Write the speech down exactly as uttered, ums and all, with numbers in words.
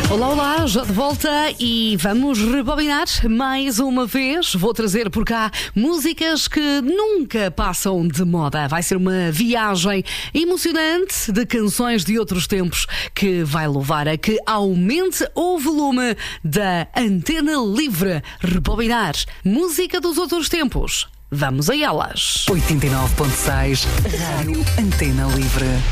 Olá, olá, já de volta e vamos rebobinar mais uma vez. Vou trazer por cá músicas que nunca passam de moda. Vai ser uma viagem emocionante de canções de outros tempos que vai levar a que aumente o volume da Antena Livre. Rebobinar música dos outros tempos. Vamos a elas. oitenta e nove ponto seis Rádio Antena Livre.